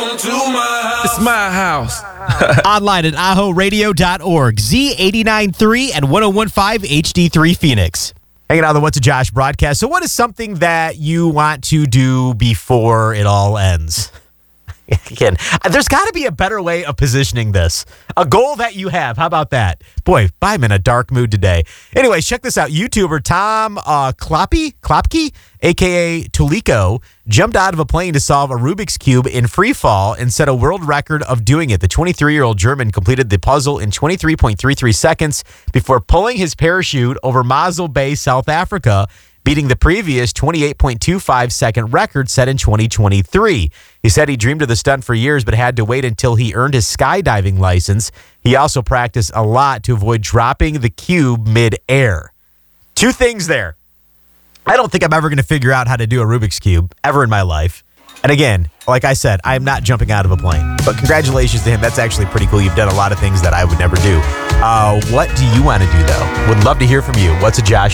It's my house. Online at ahoradio.org, Z89.3 and 101.5 HD3 Phoenix. Hanging out on the What's a Josh broadcast. So what is something that you want to do before it all ends? Again, there's got to be a better way of positioning this. A goal that you have. How about that? Boy, I'm in a dark mood today. Anyways, check this out. YouTuber Tom Klopke, a.k.a. Tuliko, jumped out of a plane to solve a Rubik's Cube in free fall and set a world record of doing it. The 23-year-old German completed the puzzle in 23.33 seconds before pulling his parachute over Mossel Bay, South Africa, beating the previous 28.25-second record set in 2023. He said he dreamed of the stunt for years, but had to wait until he earned his skydiving license. He also practiced a lot to avoid dropping the cube mid-air. Two things there. I don't think I'm ever going to figure out how to do a Rubik's Cube ever in my life. And again, like I said, I'm not jumping out of a plane. But congratulations to him. That's actually pretty cool. You've done a lot of things that I would never do. What do you want to do, though? Would love to hear from you. What's a Josh